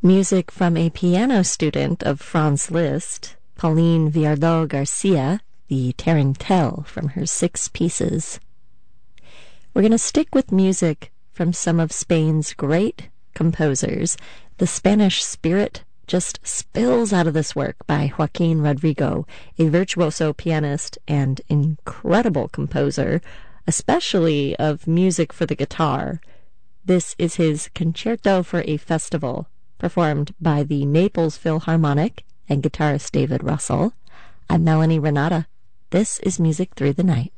Music from a piano student of Franz Liszt, Pauline Viardot Garcia, the Tarantelle from her 6 pieces. We're going to stick with music from some of Spain's great composers. The Spanish Spirit just spills out of this work by Joaquin Rodrigo, a virtuoso pianist and incredible composer, especially of music for the guitar. This is his Concerto for a Festival, performed by the Naples Philharmonic and guitarist David Russell. I'm Melanie Renata. This is Music Through the Night.